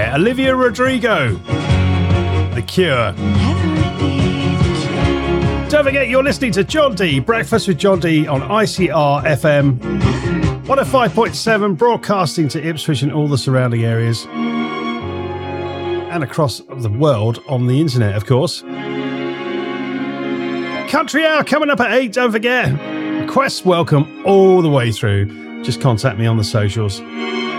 there, Olivia Rodrigo, The Cure. Don't forget, you're listening to John D, Breakfast with John D on ICR FM 105.7, broadcasting to Ipswich and all the surrounding areas, and across the world on the internet, of course. Country Hour coming up at 8, don't forget. Requests welcome all the way through. Just contact me on the socials.